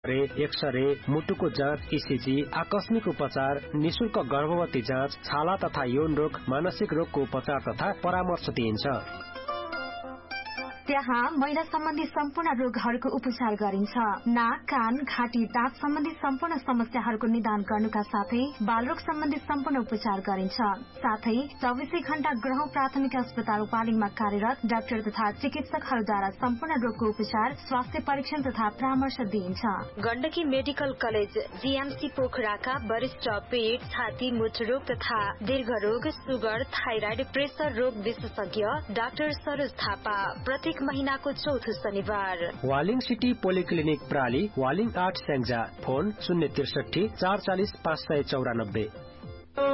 X-ray, मुटुको जाँच, ECG, आकस्मिक उपचार, निशुल्क गर्भवती जाँच, छाला तथा यौन रोग, मानसिक रोगको उपचार तथा परामर्श दिइन्छ। त्यहाँ महिला सम्बन्धी सम्पूर्ण रोगहरूको उपचार गरिन्छ। नाक, कान, घाँटी, दाँत सम्बन्धी सम्पूर्ण समस्याहरूको निदान गर्नुका साथै बालरोग सम्बन्धी सम्पूर्ण उपचार गरिन्छ। साथै 24 घण्टा ग्रह प्राथमिक अस्पताल पालिङमा कार्यरत डाक्टर तथा चिकित्सकहरूद्वारा सम्पूर्ण रोगको उपचार, स्वास्थ्य परीक्षण तथा परामर्श दिइन्छ। गण्डकी मेडिकल कलेज जीएमसी पोखराका वरिष्ठ पेट, छाती, मूत्ररोग तथा दीर्घरोग, सुगर, थाइराइड, प्रेसर रोग विशेषज्ञ डाक्टर सरोज थापा प्रत्येक महीनाको चौथो शनिबार। Waling city polyclinic प्राली, Waling 8 Syangja. Phone 063 440 594।